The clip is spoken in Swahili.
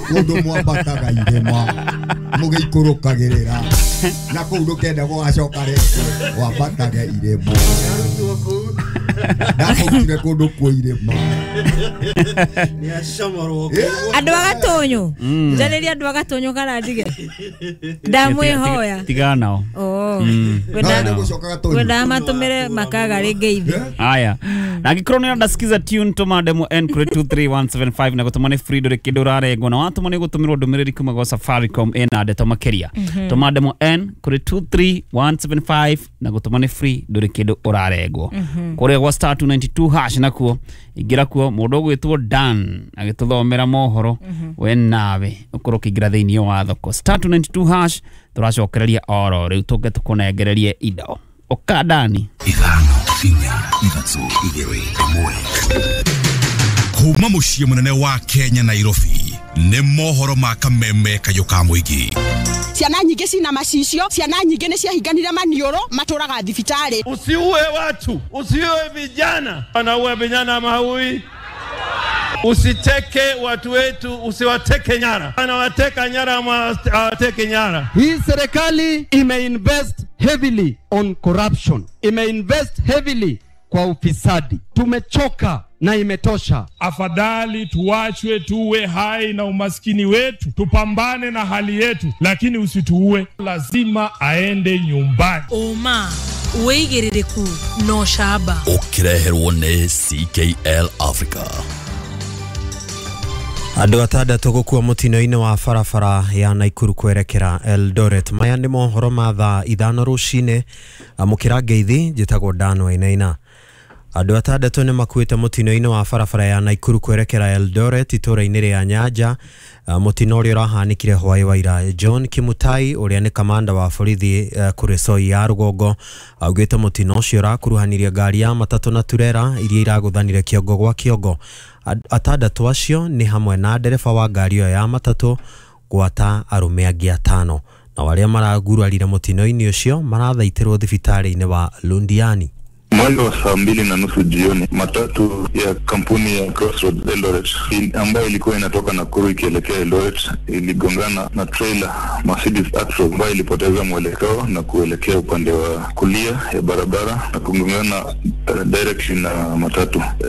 Kundu mwambataga irema mugiikurukagerera na kundu kenda gwacokare wambataga irema na kutire kundu kwa irema ni ashamaro andu agatonyo njareria andu agatonyo kana ndige ndamwihoya tigana wenda matumire makaga ringi haya na gikroni ndasikiza tune tomademo N23175 na gutumane free dore kidorare gona watu mane gutumirwo ndumiriri kuma gwa Safaricom ena ndeto makeria tomademo N23175 na gutumane free dore kido orarego kore gwa star 292 hash nakuo igira kuo mundu gwitwo Dan agituthomera mohoro we nawe ukoro kigira thiini wa thoko star 292 hash turacokereria oro riu tuke tukunegererie indo okadani ithano finya ithatũ igĩrĩ ĩmwe kuma muciĩ munene wa Kenya Nairobi nĩ mohoro ma kameme kayuka mũingĩ ciana nyingĩ cina macicio ciana nyingĩ nĩ ciahinganire manioro matũraga thibitari usiue watu usiue vijana wanaua vijana mahui usiteke watu wetu usiwateke nyara anawateka nyara awateke nyara hii serikali imeinvest heavily on corruption imeinvest heavily kwa ufisadi tumechoka na imetosha afadhali tuachwe tuwe hai na umaskini wetu tupambane na hali yetu lakini usituue lazima aende nyumbani oma uigirireku no shaba ukireherwo nĩ CKL Africa Andu atandatu gukua mutino-ini wa barabara ya Naikuru kwerekera Eldoret maya nĩ mohoro ma thaa 5 rũcinĩ amukira ngeithi njitagwo Dan Wainaina Andu atandatu nĩ makuĩte mutino-ini wa barabara ya Naikuru kwerekera Eldoret itũra-inĩ rĩa Nyanja mutino ũrĩa ũrahanĩkire hwaĩ wa ira John Kimutai ũrĩa nĩ kamanda wa borithi kũrĩ Soi ya Rugongo augĩte mutino ũcio ũrakuruhanirie ngari ya matatũ na turera iria iragũthanire kĩongo gwa kĩongo atandatu acio ni hamwe na ndereba wa ngari ya matatũ gwata arume angĩ atano na arĩa maragurarire mutino-ini ũcio marathaitĩrwo thibitarĩ-inĩ wa Londiani Mwendo wa saa 2:30 jioni matatu ya kampuni ya Crossroads Eldoret ambayo ilikuwa inatoka Nakuru ikielekea Eldoret iligongana na trailer Mercedes Actros ambayo ilipoteza mwelekeo na kuelekea upande wa kulia ya barabara na kugongana direction na matatu.